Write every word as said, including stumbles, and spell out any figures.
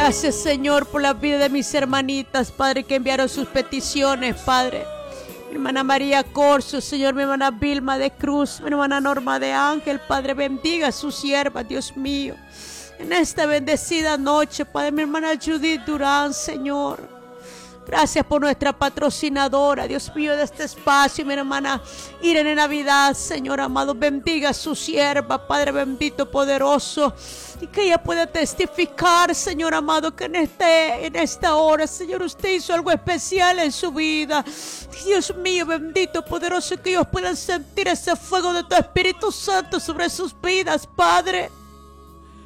Gracias, Señor, por la vida de mis hermanitas, Padre, que enviaron sus peticiones, Padre. Mi hermana María Corso, Señor, mi hermana Vilma de Cruz, mi hermana Norma de Ángel, Padre, bendiga a su sierva, Dios mío. En esta bendecida noche, Padre, mi hermana Judith Durán, Señor. Gracias por nuestra patrocinadora, Dios mío, de este espacio, mi hermana Irene Navidad, Señor amado, bendiga a su sierva, Padre bendito, poderoso, y que ella pueda testificar, Señor amado, que en, este, en esta hora, Señor, usted hizo algo especial en su vida. Dios mío, bendito, poderoso, que ellos puedan sentir ese fuego de tu Espíritu Santo sobre sus vidas, Padre.